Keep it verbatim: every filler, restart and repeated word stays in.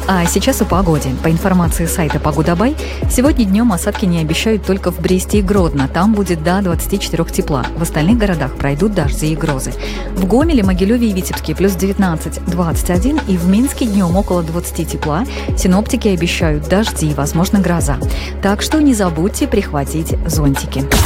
А сейчас о погоде. По информации сайта Погодабай, сегодня днем осадки не обещают только в Бресте и Гродно. Там будет до двадцати четырёх тепла. В остальных городах пройдут дожди и грозы. В Гомеле, Могилеве и Витебске плюс девятнадцать - двадцать один, и в Минске днем около двадцати тепла. Синоптики обещают дожди и, возможно, гроза. Так что не забудьте прихватить зонтики.